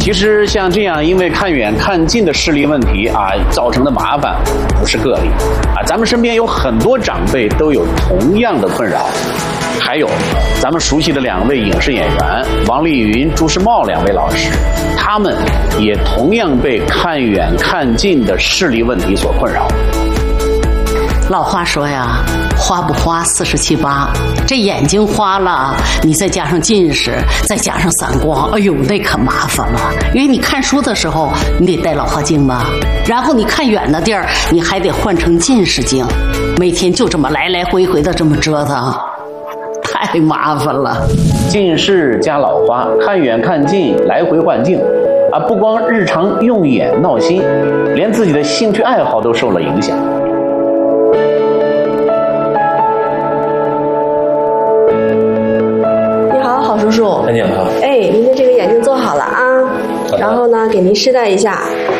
其实像这样因为看远看近的视力问题啊造成的麻烦不是个例啊，咱们身边有很多长辈都有同样的困扰。还有咱们熟悉的2位影视演员王丽云、朱时茂2位老师，他们也同样被看远看近的视力问题所困扰。 老话说呀，花不花47八，这眼睛花了，你再加上近视，再加上散光，哎呦，那可麻烦了。因为你看书的时候，你得戴老花镜吧，然后你看远的地儿，你还得换成近视镜，每天就这么来来回回的这么折腾，太麻烦了。 近视加老花，看远看近，来回换镜啊，不光日常用眼闹心，连自己的兴趣爱好都受了影响。 郝叔叔， 很简单。 哎，您的这个眼睛做好了啊，然后呢，给您试戴一下。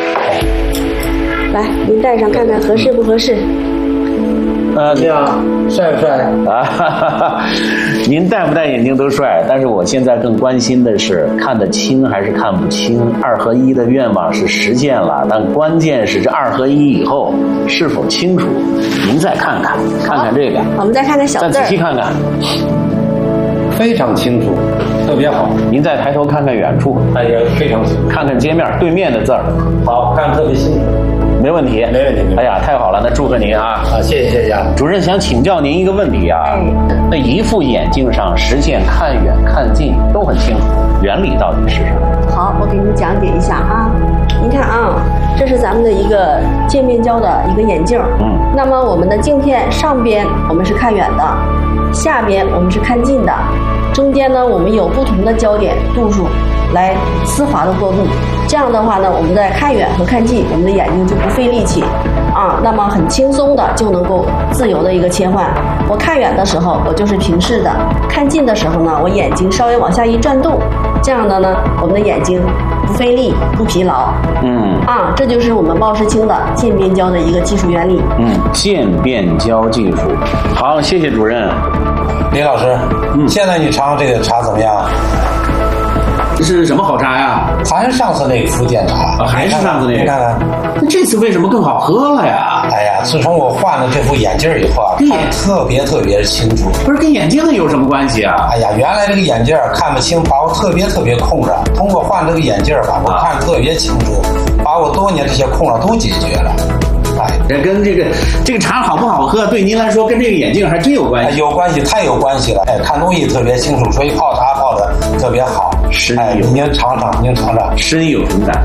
来，您戴上看看合适不合适。 这样帅不帅啊？您戴不戴眼镜都帅，但是我现在更关心的是看得清还是看不清。2合1的愿望是实现了，但关键是这2合1以后是否清楚。您再看看，看看这个， 我们再看看小字儿， 再仔细看看。 非常清楚，特别好。 您再抬头看看远处， 哎呀，非常清楚。 看看街面对面的字儿， 好，看得特别清楚。 没问题， 没问题。 哎呀，太好了，那祝贺您啊！ 啊，谢谢啊。 主任想请教您一个问题啊，那一副眼镜上实现看远看近都很清楚，原理到底是什么？ 好，我给您讲解一下啊。您看啊，这是咱们的一个渐变焦的一个眼镜。那么我们的镜片上边我们是看远的，下边我们是看近的，中间呢我们有不同的焦点度数来丝滑的过渡。这样的话呢，我们在看远和看近，我们的眼睛就不费力气啊，那么很轻松的就能够自由的一个切换。我看远的时候，我就是平视的；看近的时候呢，我眼睛稍微往下一转动，这样的呢，我们的眼睛不费力、不疲劳。这就是我们茂世清的渐变焦的一个技术原理。 渐变焦技术。好，谢谢主任。 李老师，现在你尝这个茶怎么样？ 这是什么好茶呀？ 还是上次那个福建茶还是上次那个？ 你看看， 那这次为什么更好喝了呀？ 哎呀，自从我换了这副眼镜以后啊，看特别清楚。 不是跟眼镜有什么关系啊？ 哎呀，原来这个眼镜看不清，把我特别空着。通过换这个眼镜吧，我看特别清楚，把我多年这些空了都解决了。 这跟这个茶好不好喝，对您来说跟这个眼镜还真有关系。 有关系，太有关系了。看东西特别清楚，所以泡茶泡的特别好。 深有， 您尝尝，深有同感。